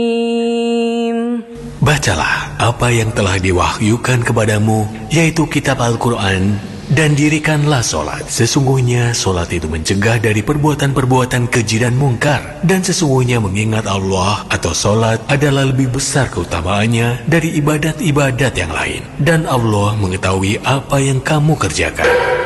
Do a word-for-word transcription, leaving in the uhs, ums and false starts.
Bacalah apa yang telah diwahyukan kepadamu, yaitu kitab Al-Quran, dan dirikanlah solat. Sesungguhnya solat itu mencegah dari perbuatan-perbuatan keji dan mungkar. Dan sesungguhnya mengingat Allah atau solat adalah lebih besar keutamaannya dari ibadat-ibadat yang lain. Dan Allah mengetahui apa yang kamu kerjakan.